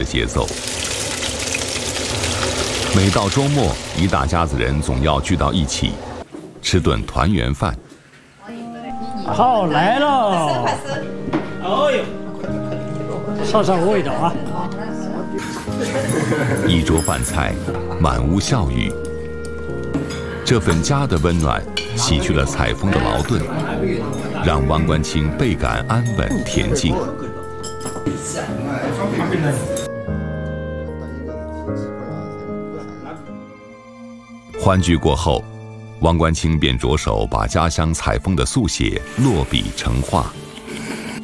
节奏。每到周末，一大家子人总要聚到一起，吃顿团圆饭。 好，来喽！ 哎呦， 稍稍味道啊！ 一桌饭菜，满屋笑语。这份家的温暖，洗去了采风的劳顿，让王冠清倍感安稳恬静。欢聚过后，王冠清便着手把家乡采风的速写落笔成画。